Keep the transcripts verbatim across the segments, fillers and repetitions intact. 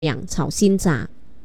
讓朝鮮炸。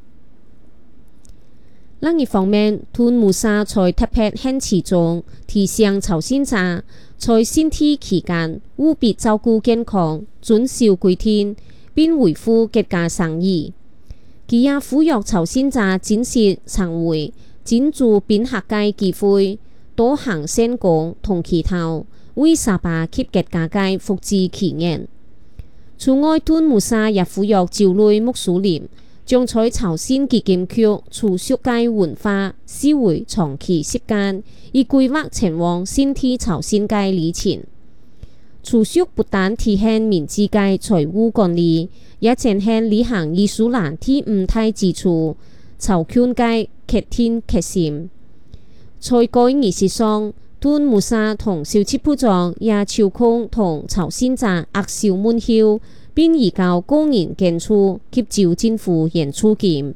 另一方面，屯木沙在特別限期中提醒朝鮮炸在身體期間務必照顧健康，遵守規定，並維護各家生意。佢也呼籲朝鮮炸展示常會展助並合計機會，多行善功同祈禱，為沙巴及各家嘅福祉祈願。此外，屯木沙也呼籲趙類穆蘇林將在朝鮮基金區儲蓄嘅文化視為長期習慣，以規劃前往先體朝鮮嘅旅程。儲蓄不但體現民主嘅財務管理，也展現履行伊斯蘭第五大支柱籌款嘅決定決心。在該儀式上，屯木沙同小切部長也抽空同朝鮮炸握手問候，並移交個人建築及朝政府演出金。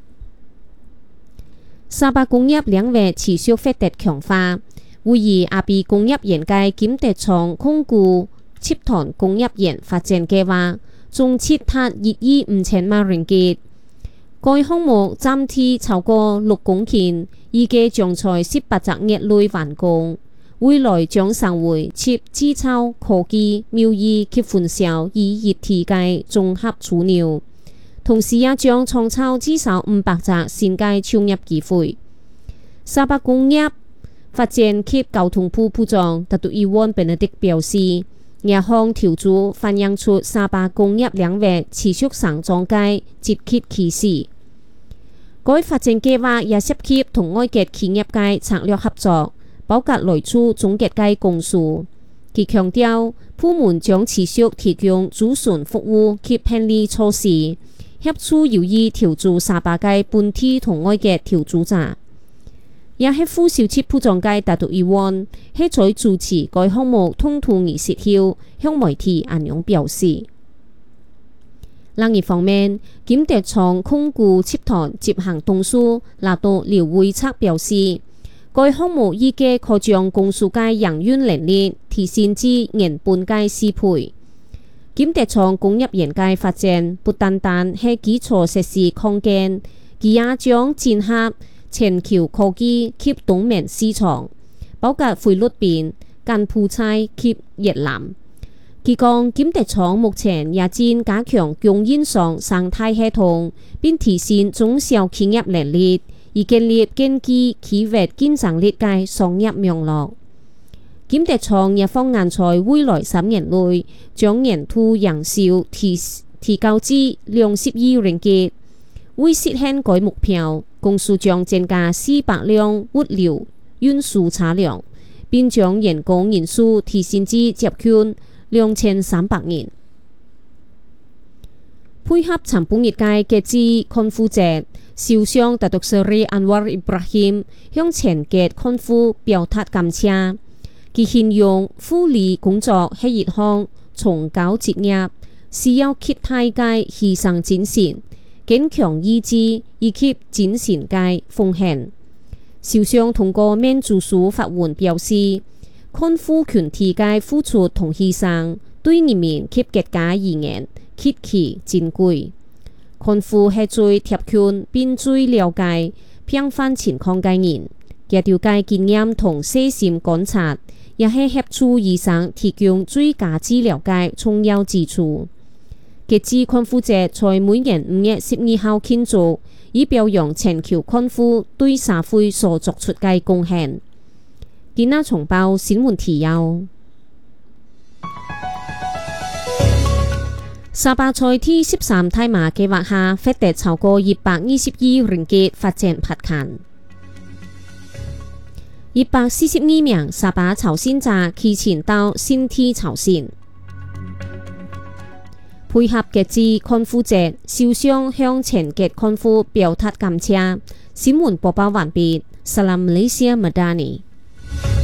沙巴工業領域持續發展強化，會以阿比工業園嘅金德廠控股集團工業園發展計劃，總設達一億五千萬ringgit嘅。該項目佔地超過六公頃，預計將在十八個月內完工。未來將成為設製造、科技、貿易及分銷以一體嘅綜合樞紐，同時也將創造至少五百個新嘅創業機會。沙巴工業發展及交通部部長達杜伊旺本迪表示，這項調整反映出沙巴工業領域持續成長嘅積極趨勢。該發展計劃也涉及同外國企業嘅策略合作，包括來自總結嘅公司。佢強調，部門將持續提供諮詢服務及便利措施，協助有意調駐沙巴嘅本地同外國調駐者。也係副小切部長嘅達杜伊旺喺在主持該項目通途儀式後，向媒體安樣表示。另一方面，金德廠控股集團執行董事拿督廖會策表示，該項目預計可將公司嘅營運能力提升至原本嘅四倍。金德廠工業園嘅發展不單單係基礎設施擴建，佢也將整合全球科技及東盟市場，包括菲律賓、柬埔寨及越南。佢講，金德廠目前也正加強供應商生態系統，並提升中小企業能力，以建立經濟企業競爭力嘅商業網絡。金德廠也放眼在未來三年內，將年度營收提提高至兩十億ringgit。為實現該目標，公司將增加四百輛物流運輸車輛，並將員工人數提升至接近兩千三百人。配合參半日嘅節日康復節，首相達督斯里安瓦爾伊布拉欣向全國康復表達感謝。佢形容護理工作係一項崇高職業，需要極大嘅犧牲精神、堅強意志以及精神嘅奉獻。首相通過面著書發文表示，康復群體嘅付出同犧牲對人民及國家而言極其珍貴。康復係最貼近並最了解病患情況嘅人，佢條嘅經驗同細心觀察，也係協助醫生提供最佳治療嘅重要之處。節日康復節在每年五月十二號慶祝，以表揚全球康復對社會所作出嘅貢獻。今日重報新聞提要：沙巴在第十三大馬計劃下，獲得超過一百二十億ringgit發展拍砍。一百四十二名沙巴朝鮮族提前到先體朝鮮。配合節日康復節，首相向全國康復表達感謝。新聞播報完畢。Salam Malaysia Madani。